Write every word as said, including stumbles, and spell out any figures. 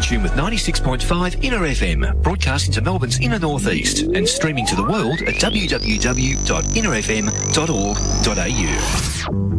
tune with ninety-six point five Inner F M, broadcasting to Melbourne's inner northeast and streaming to the world at w w w dot inner f m dot org dot a u.